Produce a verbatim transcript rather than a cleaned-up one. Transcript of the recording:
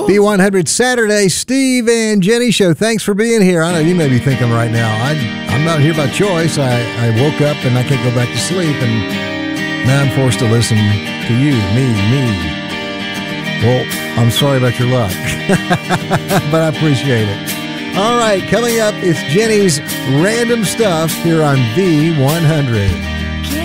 B one hundred Saturday, Steve and Jenny Show. Thanks for being here. I know you may be thinking right now, I, I'm not here by choice. I, I woke up and I can't go back to sleep, and now I'm forced to listen to you, me, me. Well, I'm sorry about your luck, but I appreciate it. All right, coming up, it's Jenny's Random Stuff here on V one hundred.